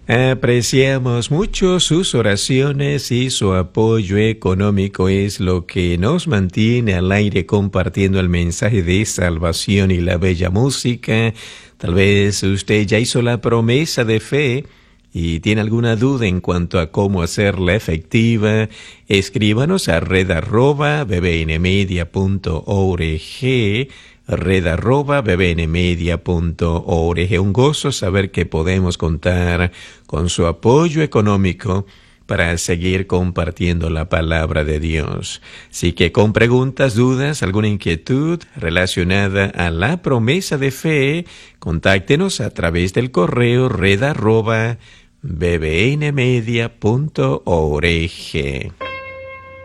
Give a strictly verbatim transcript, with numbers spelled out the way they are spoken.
Apreciamos mucho sus oraciones y su apoyo económico es lo que nos mantiene al aire compartiendo el mensaje de salvación y la bella música. Tal vez usted ya hizo la promesa de fe y tiene alguna duda en cuanto a cómo hacerla efectiva. Escríbanos a red arroba bbnmedia punto org, red arroba bbnmedia punto org. Un gozo saber que podemos contar con su apoyo económico para seguir compartiendo la palabra de Dios. Así que con preguntas, dudas, alguna inquietud relacionada a la promesa de fe, contáctenos a través del correo red arroba bbnmedia punto org.